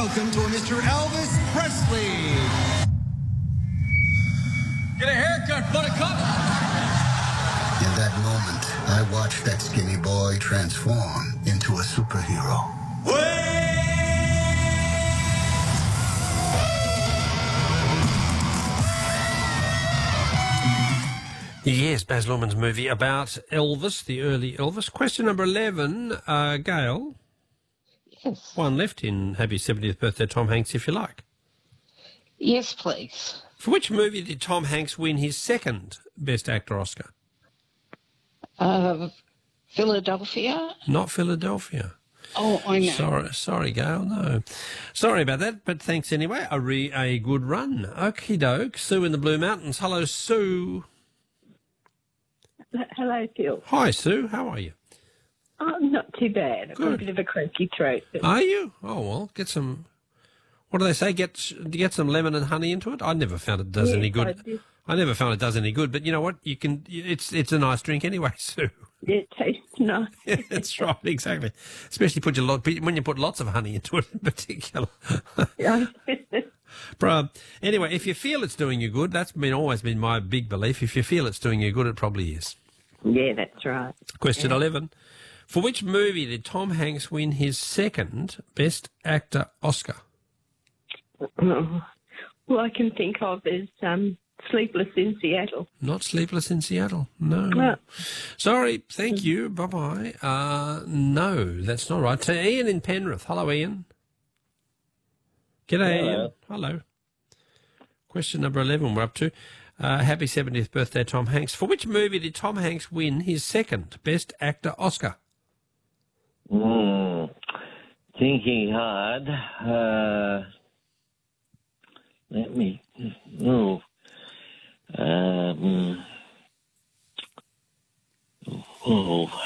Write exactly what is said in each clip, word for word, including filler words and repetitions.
welcome to Mister Elvis Presley. Get a haircut, buttercup. In that moment, I watched that skinny boy transform into a superhero. Yes, Baz Luhrmann's movie about Elvis, the early Elvis. Question number eleven, uh, Gail. Yes. One left in Happy seventieth Birthday, Tom Hanks, if you like. Yes, please. For which movie did Tom Hanks win his second Best Actor Oscar? Uh, Philadelphia? Not Philadelphia. Oh, I know. Sorry, sorry, Gail, no. Sorry about that, but thanks anyway. A, re, a good run. Okie doke. Sue in the Blue Mountains. Hello, Sue. Hello, Phil. Hi, Sue. How are you? Oh, not too bad. I've got a Good. bit of a croaky throat. But Are you? Oh, well, get some... What do they say? Get get some lemon and honey into it? I never found it does Yes, any I good. did. I never found it does any good, but you know what? You can. It's it's a nice drink anyway, Sue. it tastes nice. That's right, exactly. Especially put your lot when you put lots of honey into it in particular. Yeah. Bro, anyway, if you feel it's doing you good, that's been always been my big belief. If you feel it's doing you good, it probably is. Yeah, that's right. Question Yeah. eleven. For which movie did Tom Hanks win his second Best Actor Oscar? Oh, all I can think of is um, Sleepless in Seattle. Not Sleepless in Seattle. No. No. Sorry. Thank you. Bye-bye. Uh, no, that's not right. To Ian in Penrith. Hello, Ian. G'day, Hello. Ian. Hello. Question number eleven we're up to. Uh, happy seventieth birthday, Tom Hanks. For which movie did Tom Hanks win his second Best Actor Oscar? Mm, thinking hard. Uh, let me. Oh. Um, oh.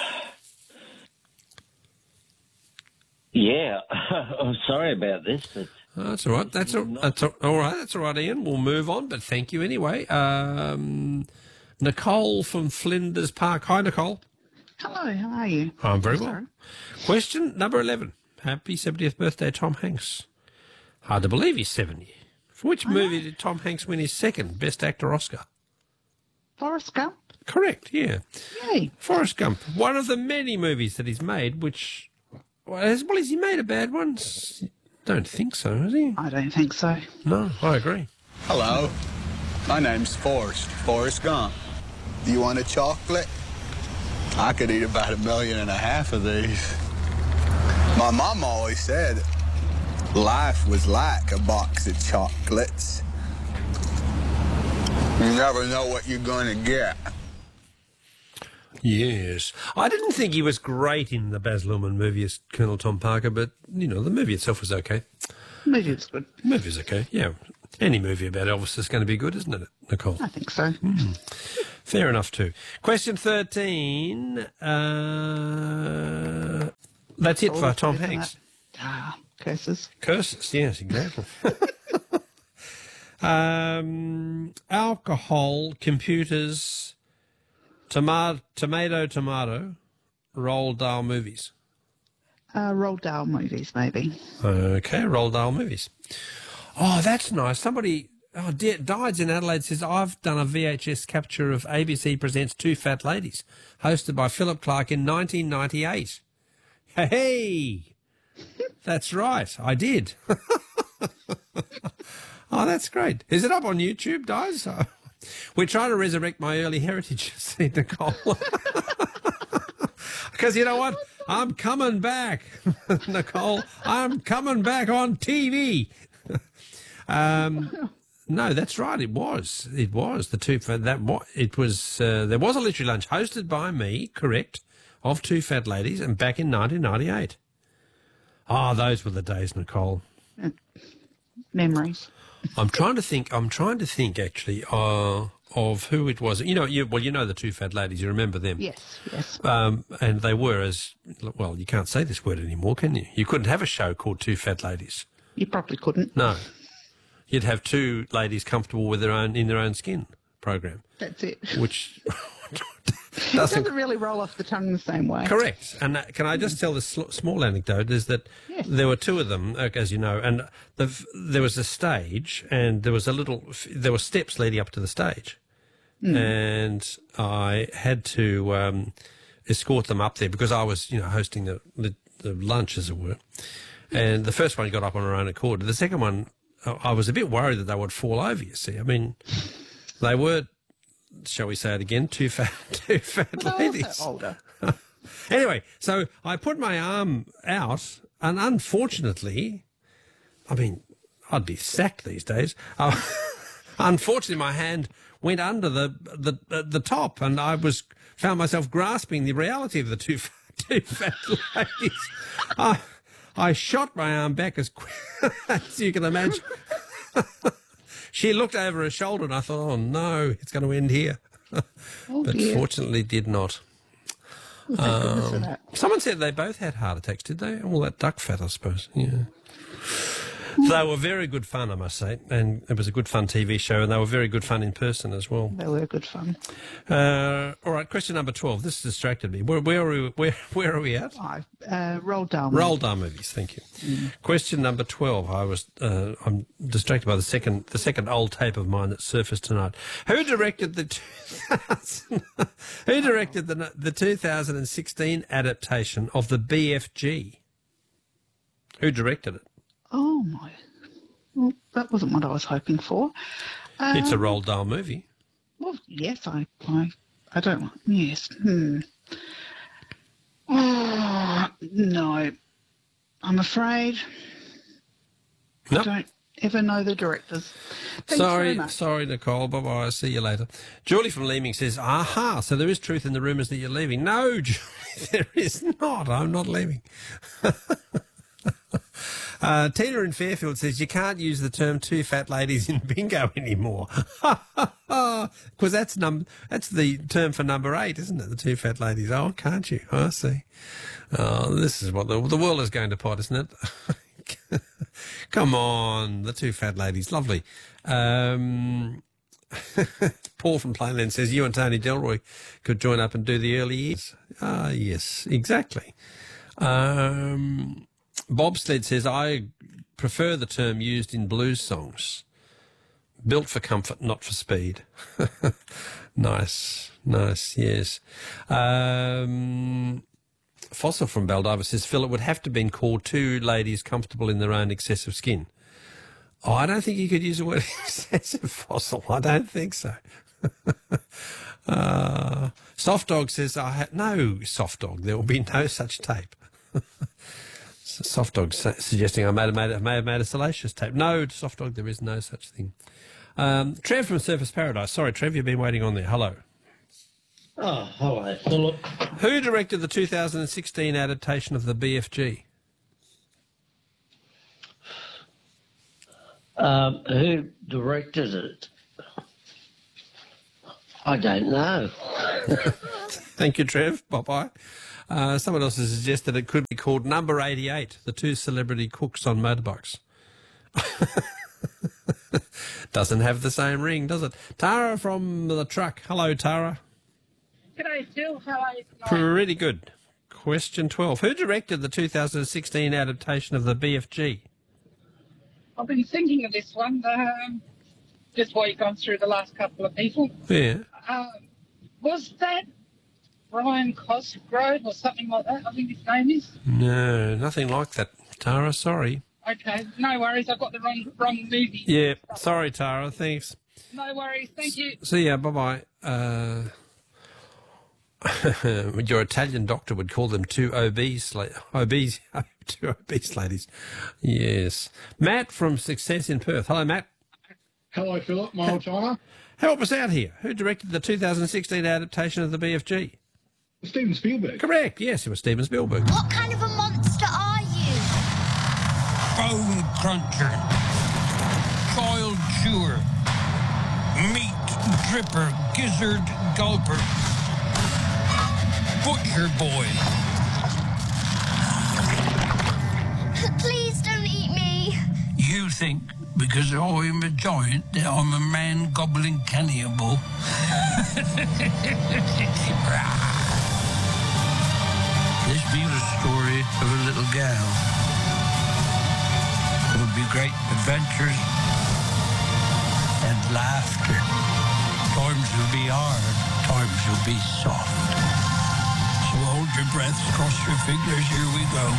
Yeah. I'm sorry about this, but. Oh, that's all right. That's, a, that's a, all right. That's all right, Ian. We'll move on, but thank you anyway. Um, Nicole from Flinders Park. Hi, Nicole. Hello, how are you? I'm very well. Sorry. Question number eleven. Happy seventieth birthday, Tom Hanks. Hard to believe he's seventy. For which I movie know. did Tom Hanks win his second Best Actor Oscar? Forrest Gump. Correct, yeah. Yay. Forrest Gump. One of the many movies that he's made, which... Well, has, well, has he made a bad one? S- Don't think so, has he? I don't think so. No, I agree. Hello, my name's Forrest, Forrest Gump. Do you want a chocolate? I could eat about a million and a half of these. My mom always said life was like a box of chocolates. You never know what you're going to get. Yes. I didn't think he was great in the Baz Luhrmann movie as Colonel Tom Parker, but, you know, the movie itself was okay. Movie was good. The movie's okay, yeah. Any movie about Elvis is going to be good, isn't it, Nicole? I think so. Fair enough, too. Question thirteen. Uh, that's it All for Tom good, isn't Hanks. it? Ah, curses. Curses, yes, exactly. um, alcohol, computers, tomato, tomato, tomato, Roald Dahl movies. Uh, Roald Dahl movies, maybe. Okay, Roald Dahl movies. Oh, that's nice. Somebody, oh, D- Dides in Adelaide says, I've done a V H S capture of A B C Presents Two Fat Ladies, hosted by Philip Clark in nineteen ninety-eight. Hey! That's right, I did. Oh, that's great. Is it up on YouTube, Dides? Oh. We're trying to resurrect my early heritage, said Nicole. Because you know what? I'm coming back, Nicole. I'm coming back on T V. um, no, that's right. It was. It was the two. That wa- it was. Uh, there was a literary lunch hosted by me, correct, of Two Fat Ladies, and back in nineteen ninety-eight. Ah, oh, those were the days, Nicole. Memories. I'm trying to think. I'm trying to think actually uh, of who it was. You know, you, well, you know the Two Fat Ladies. You remember them? Yes, yes. Um, and they were as well. You can't say this word anymore, can you? You couldn't have a show called Two Fat Ladies. You probably couldn't. No, you'd have two ladies comfortable with their own in their own skin program. That's it. Which It doesn't really roll off the tongue the same way. Correct. And uh, can I just tell this sl- small anecdote is that Yes. there were two of them, uh, as you know, and the, there was a stage and there was a little, there were steps leading up to the stage. Mm. And I had to um, escort them up there because I was, you know, hosting the, the, the lunch, as it were. And the first one got up on her own accord. The second one, I was a bit worried that they would fall over, you see. I mean, they were, shall we say it again, two fat, two fat ladies. Older. Anyway, so I put my arm out, and unfortunately, I mean, I'd be sacked these days. Uh, unfortunately, my hand went under the the uh, the top, and I was found myself grasping the reality of the two two fat ladies. I, I shot my arm back as quick as you can imagine. She looked over her shoulder, and I thought, "Oh no, it's going to end here." Oh, but dear. fortunately, did not. Well, thank goodness for Um, that. someone said they both had heart attacks, did they? All that duck fat, I suppose. Yeah. They were very good fun, I must say, and it was a good fun T V show, and they were very good fun in person as well. They were good fun. Uh, all right, question number twelve. This distracted me. Where, where are we? Where, where are we at? Five. Uh, Roald Dahl. Roald Dahl movies. Thank you. Mm. Question number twelve. I was uh, I'm distracted by the second the second old tape of mine that surfaced tonight. Who directed the two thousand, Who directed the the two thousand sixteen adaptation of the B F G? Who directed it? Oh, my. Well, that wasn't what I was hoping for. Um, It's a Roald Dahl movie. Well, yes, I, I, I don't. Yes. Hmm. Oh, no. I'm afraid Nope. I don't ever know the directors. Thanks sorry, very much. sorry, Nicole. Bye bye. I'll see you later. Julie from Leeming says, "Aha! So there is truth in the rumours that you're leaving." No, Julie, there is not. I'm not leaving. Uh, Tina in Fairfield says, you can't use the term two fat ladies in bingo anymore. Because that's num- that's the term for number eight, isn't it? The two fat ladies. Oh, can't you? I see. Oh, this is what the, the world is going to pot, isn't it? Come on, the two fat ladies. Lovely. Um, Paul from Plainland says, you and Tony Delroy could join up and do the early years. Ah, yes, exactly. Um... Bobsled says, I prefer the term used in blues songs. Built for comfort, not for speed. Nice, nice, yes. Um, Fossil from Baldiva says, Phil, it would have to have been called two ladies comfortable in their own excessive skin. Oh, I don't think you could use the word excessive, Fossil. I don't think so. uh, Soft Dog says, I ha- no, Soft Dog, there will be no such tape. Soft Dog su- suggesting I may have, made, may have made a salacious tape. No, Soft Dog, there is no such thing. Um, Trev from Surface Paradise. Sorry, Trev, you've been waiting on there. Hello. Oh, hello, Philip. Who directed the two thousand sixteen adaptation of the B F G? Um, who directed it? I don't know. Thank you, Trev. Bye-bye. Uh, someone else has suggested it could be called Number eighty-eight, the two celebrity cooks on motorbikes. Doesn't have the same ring, does it? Tara from the truck. Hello, Tara. G'day, Phil. How are you tonight? Pretty good. Question twelve. Who directed the two thousand sixteen adaptation of the B F G? I've been thinking of this one, um, just while you've gone through the last couple of people. Yeah. Um, was that Brian Cosgrove or something like that, I think his name is? No, nothing like that, Tara. Sorry. Okay, no worries. I've got the wrong wrong movie. Yeah, sorry, Tara. Thanks. No worries. Thank you. See ya. Bye-bye. Uh, your Italian doctor would call them two obese, la- obese, two obese ladies. Yes. Matt from Success in Perth. Hello, Matt. Hello, Philip. My old timer. Help us out here. Who directed the two thousand sixteen adaptation of the B F G? Steven Spielberg. Correct. Yes, it was Steven Spielberg. What kind of a monster are you? Bone cruncher, coiled chewer, meat dripper, gizzard gulper, butcher boy. Please don't eat me. You think, because I'm a giant, that I'm a man gobbling cannibal. This be the story of a little gal. There would be great adventures and laughter. Times will be hard, times will be soft. So hold your breaths, cross your fingers, here we go.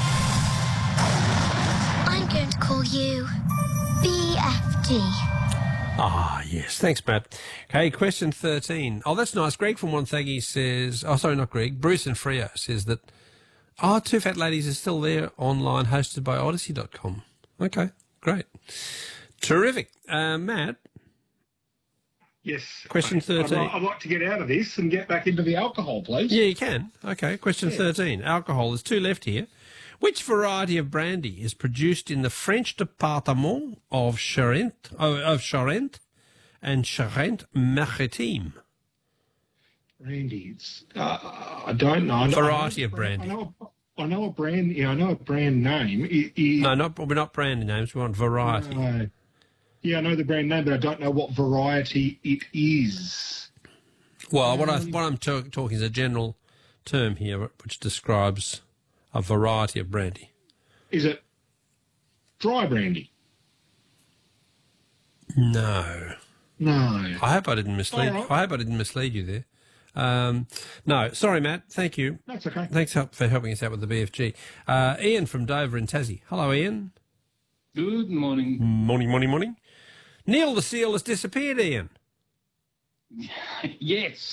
I'm going to call you B F D. Ah, yes. Thanks, Matt. Okay, question thirteen. Oh, that's nice. Greg from Wonthaggi says, oh, sorry, not Greg, Bruce and Freo says that, oh, Two Fat Ladies is still there online, hosted by Odyssey dot com. Okay, great. Terrific. Uh, Matt? Yes. Question thirteen. I'd, I'd like to get out of this and get back into the alcohol, please. Yeah, you can. Okay, question Yeah. thirteen. Alcohol. There's two left here. Which variety of brandy is produced in the French department of Charente, oh, of Charente and Charente-Maritime? Brandy. It's, uh, I don't know. I know- Variety I know of a brand- brandy. I know, a, I know a brand. Yeah, I know a brand name. It, it, No, not, we're not brand names. We want variety. Uh, yeah, I know the brand name, but I don't know what variety it is. Well, what, I, what I'm ta- talking is a general term here which describes a variety of brandy. Is it dry brandy? No. No. I hope I didn't mislead. All right. I hope I didn't mislead you there. Um, no, sorry, Matt. Thank you. That's okay. Thanks help for helping us out with the B F G. Uh, Ian from Dover in Tassie. Hello, Ian. Good morning. Morning, morning, morning. Neil the Seal has disappeared, Ian. Yes.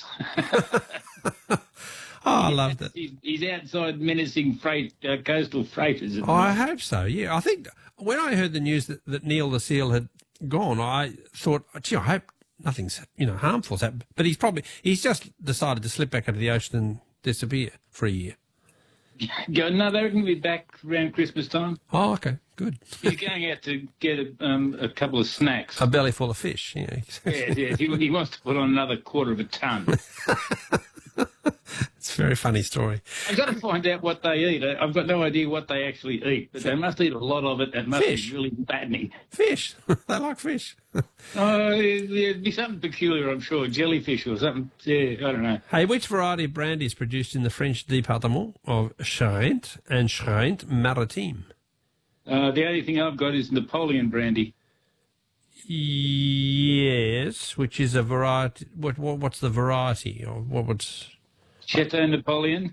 Oh, I loved it. He's, he's outside menacing freight, uh, coastal freighters. At the Oh, I moment. hope so, yeah. I think when I heard the news that, that Neil the Seal had gone, I thought, gee, I hope nothing's, you know, harmful's happened. But he's probably, he's just decided to slip back into the ocean and disappear for a year. Go, no, they reckon he'll be back around Christmas time. Oh, okay, good. He's going out to get a, um, a couple of snacks. A belly full of fish, yeah. Yes, yes. He, he wants to put on another quarter of a ton. It's a very funny story. I've got to find out what they eat. I- I've got no idea what they actually eat, but they must eat a lot of it. It must Fish. be really fattening. Fish. They like fish. Oh, it'd be something peculiar, I'm sure. Jellyfish or something. Yeah, I don't know. Hey, which variety of brandy is produced in the French department of Charente and Charente-Maritime? Uh, the only thing I've got is Napoleon brandy. Yes, which is a variety. What, what what's the variety? Or what what's? Chateau Napoleon?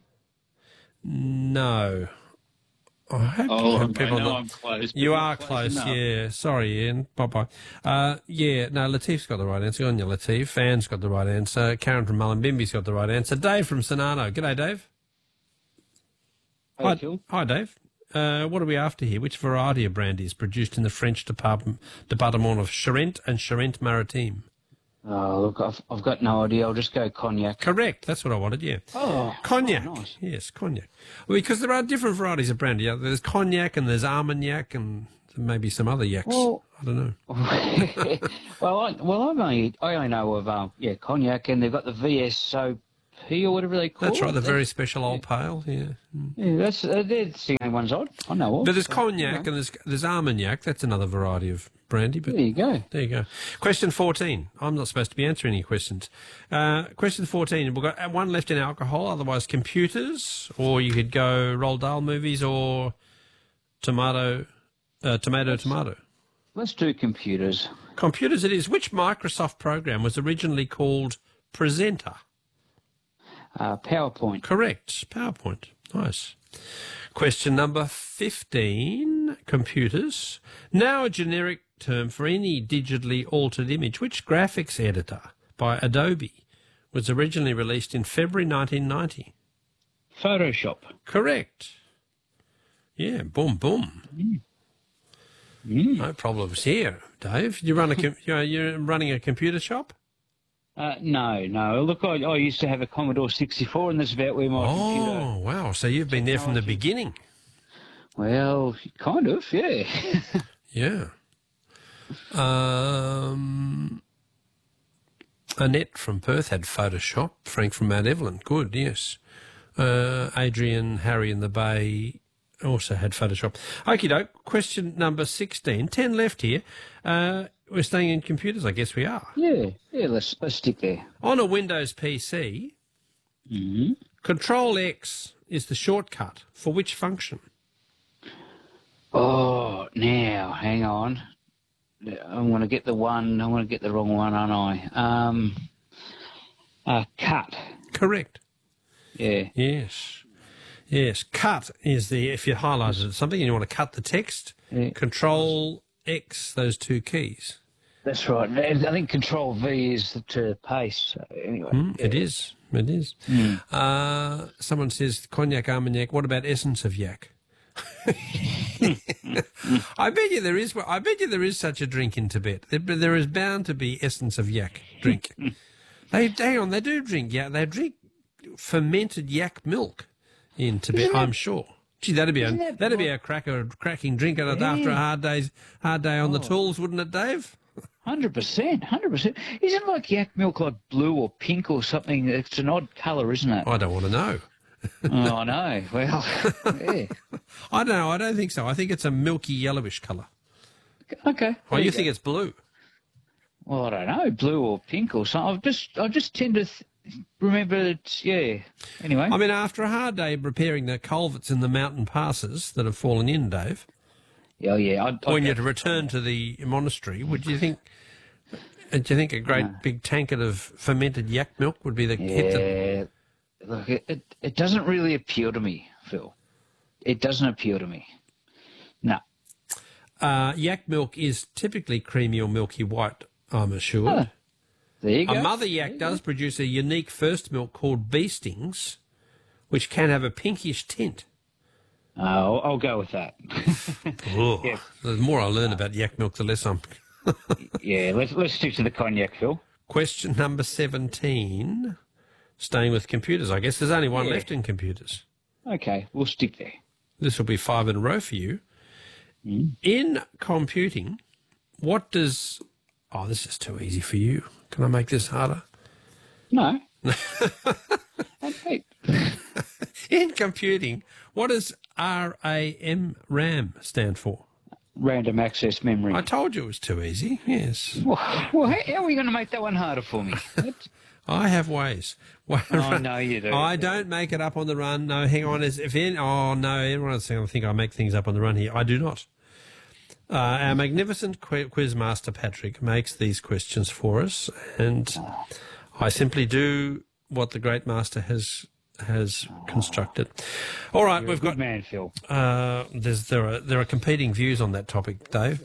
No. I hope Oh, I I people know not- I'm close. but You not are close, enough. yeah. Sorry, Ian. Bye bye. Uh, yeah, no, Latif's got the right answer. Go on, you, Latif. Anne's got the right answer. Karen from Mullumbimby's got the right answer. Dave from Sonano. G'day, Dave. Hey, Hi, Phil. hi, Dave. Uh, what are we after here? Which variety of brandy is produced in the French department, department of Charente and Charente-Maritime? Oh, look, I've, I've got no idea. I'll just go cognac. Correct. That's what I wanted, yeah. Oh, Cognac. oh, nice. Yes, cognac. Well, because there are different varieties of brandy. Yeah, there's cognac and there's Armagnac and maybe some other yaks. Well- I don't know. well, I, well, I'm only, I only know of um, yeah, cognac, and they've got the V S O P or whatever they call That's it. right, the very special old pale, yeah. Yeah, that's uh, that's the only ones I I know of. But there's So, cognac you know. and there's there's Armagnac. That's another variety of brandy. But There you go. There you go. Question fourteen. I'm not supposed to be answering any questions. Uh, question fourteen. We've got one left in alcohol, otherwise computers, or you could go Roald Dahl movies or tomato, uh, tomato, tomato. Let's do computers. Computers it is. Which Microsoft program was originally called Presenter? Uh, PowerPoint. Correct. PowerPoint. Nice. Question number fifteen. Computers. Now a generic term for any digitally altered image. Which graphics editor by Adobe was originally released in February nineteen ninety? Photoshop. Correct. Yeah, boom, boom. Mm. No problems here, Dave. You run a com- you're, you're running a computer shop? Uh, no, no. Look, I, I used to have a Commodore sixty-four, and that's about where my computer... Oh, wow. So you've been there from the beginning. Well, kind of, yeah. Yeah. Um, Annette from Perth had Photoshop. Frank from Mount Evelyn. Good, yes. Uh, Adrian, Harry in the Bay, also had Photoshop. Okie doke. Question number sixteen. Ten left here. Uh, we're staying in computers, I guess we are. Yeah, yeah. Let's let's stick there. On a Windows P C, mm-hmm. Control X is the shortcut for which function? Oh, now hang on. I'm going to get the one. I'm going to get the wrong one, aren't I? Um, uh, cut. Correct. Yeah. Yes. Yes. Cut is the, if you highlighted something and you want to cut the text, yeah. Control X, those two keys. That's right. I think Control V is to paste. So anyway. Mm, yeah. It is. It is. Mm. Uh, someone says cognac, armagnac. What about essence of yak? I bet you there is. I bet you there is such a drink in Tibet. There, there is bound to be essence of yak drink. they hang on. They do drink yak. They drink fermented yak milk in Tibet. That, I'm sure. Gee, that'd be a that that'd be a cracker, cracking drink yeah. after a hard day's hard day on oh. the tools, wouldn't it, Dave? Hundred percent, hundred percent. Isn't like yak milk like blue or pink or something? It's an odd colour, isn't it? I don't want to know. Oh, I know. Well, yeah. I don't know. I don't think so. I think it's a milky yellowish colour. Okay. Oh, you you think go. it's blue? Well, I don't know, blue or pink or something. I've just, I just tend to th- remember it's yeah. Anyway, I mean, after a hard day repairing the culverts in the mountain passes that have fallen in, Dave. Oh yeah. I'd, I'd when you return to the monastery, would you think? Do you think a great no. big tankard of fermented yak milk would be the yeah. hit? That... Look, it, it it doesn't really appeal to me, Phil. It doesn't appeal to me. No. Uh, yak milk is typically creamy or milky white, I'm assured. Oh, there you go. A mother yak does go. produce a unique first milk called beestings, which can have a pinkish tint. Uh, I'll, I'll go with that. oh, yeah. The more I learn about yak milk, the less I'm... yeah, let's, let's stick to the cognac, Phil. Question number seventeen. Staying with computers, I guess. There's only one yeah. left in computers. Okay, we'll stick there. This will be five in a row for you. Mm. In computing, what does... Oh, this is too easy for you. Can I make this harder? No. Okay. In computing, what does R A M, RAM, stand for? Random access memory. I told you it was too easy, yes. Well, well how are we going to make that one harder for me? I have ways. Oh, no, you do. I don't make it up on the run. No, hang on. If in, oh, no, everyone else think I make things up on the run here. I do not. Uh, our magnificent qu- quiz master, Patrick, makes these questions for us, and I simply do what the great master has has constructed. All right, You're we've a good got man, Phil. Uh, there's there are there are competing views on that topic, Dave.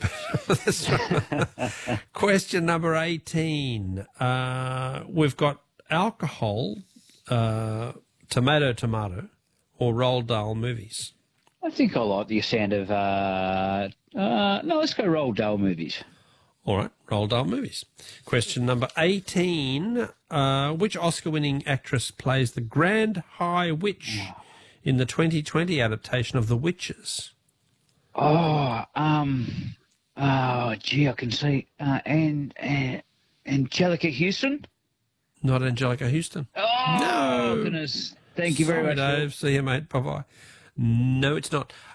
Question number eighteen. Uh, we've got alcohol, uh, tomato, tomato, or Roald Dahl movies. I think I like the sound of. Uh, uh, no, let's go Roald Dahl movies. All right, Roald Dahl movies. Question number eighteen. Uh, which Oscar-winning actress plays the Grand High Witch in the twenty twenty adaptation of The Witches? Oh, um, oh, gee, I can see. Uh, and, and Angelica Houston? Not Angelica Houston. Oh, no. goodness. Thank you very Sorry, much, Dave. See you, mate. Bye-bye. No, it's not.